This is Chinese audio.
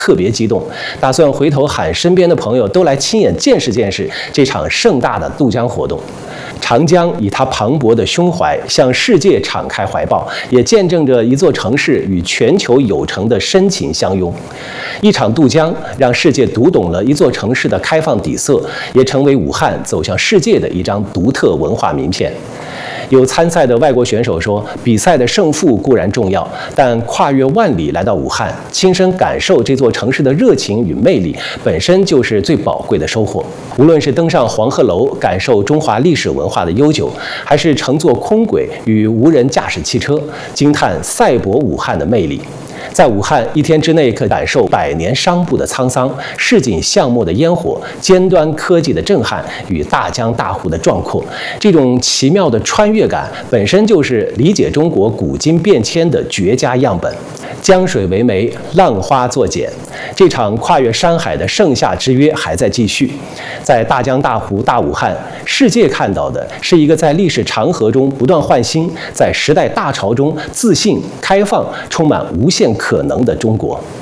特别激动，打算回头喊身边的朋友都来亲眼见识见识这场盛大的渡江活动。长江以它磅礴的胸怀向世界敞开怀抱，也见证着一座城市与全球有成的深情相拥。一场渡江让世界读懂了一座城市的开放底色，也成为武汉走向世界的一张独特文化名片。有参赛的外国选手说，比赛的胜负固然重要，但跨越万里来到武汉，亲身感受这座城市的热情与魅力，本身就是最宝贵的收获。无论是登上黄鹤楼，感受中华历史文化的悠久，还是乘坐空轨与无人驾驶汽车，惊叹赛博武汉的魅力。在武汉1天之内可感受100年商埠的沧桑、市井巷陌的烟火、尖端科技的震撼与大江大湖的壮阔。这种奇妙的穿越感，本身就是理解中国古今变迁的绝佳样本。江水为媒，浪花作茧，这场跨越山海的盛夏之约还在继续。在大江大湖大武汉，世界看到的是一个在历史长河中不断焕新，在时代大潮中自信、开放、充满无限可能的中国。